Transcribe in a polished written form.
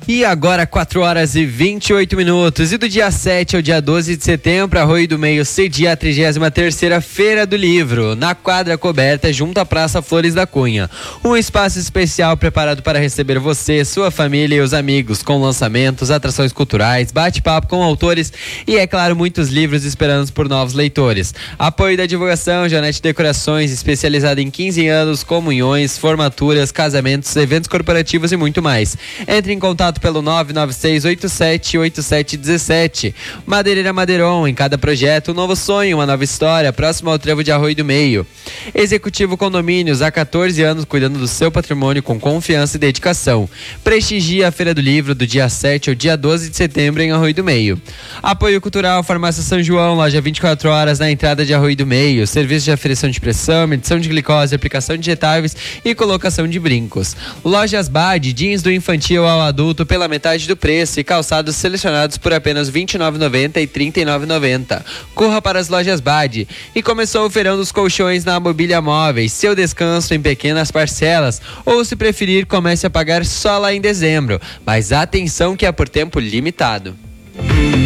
E agora 4 horas e 28 minutos. E do dia 7 ao dia 12 de setembro, Arroio do Meio cedia a 33ª Feira do Livro, na quadra coberta junto à Praça Flores da Cunha. Um espaço especial preparado para receber você, sua família e os amigos, com lançamentos, atrações culturais, bate-papo com autores e, é claro, muitos livros esperando por novos leitores. Apoio da divulgação, Janete Decorações, especializada em 15 anos, comunhões, formaturas, casamentos, eventos corporativos e muito mais. Entre em contato pelo 996878717. Madeireira Madeiron, em cada projeto um novo sonho, uma nova história, próximo ao trevo de Arroio do Meio. Executivo Condomínios, há 14 anos cuidando do seu patrimônio com confiança e dedicação. Prestigia a Feira do Livro do dia 7 ao dia 12 de setembro em Arroio do Meio. Apoio Cultural, Farmácia São João, loja 24 horas na entrada de Arroio do Meio. Serviço de aferição de pressão, medição de glicose, aplicação de injetáveis e colocação de brincos. Lojas Bad, jeans do infantil ao adulto pela metade do preço e calçados selecionados por apenas R$ 29,90 e R$ 39,90. Corra para as lojas Bad. E começou o feirão dos colchões na Mobília Móveis. Seu descanso em pequenas parcelas. Ou, se preferir, comece a pagar só lá em dezembro. Mas atenção que é por tempo limitado.